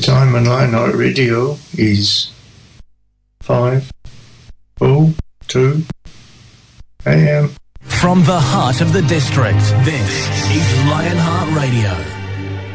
time on Lionheart Radio is 5:02 a.m. From the heart of the district, this is Lionheart Radio.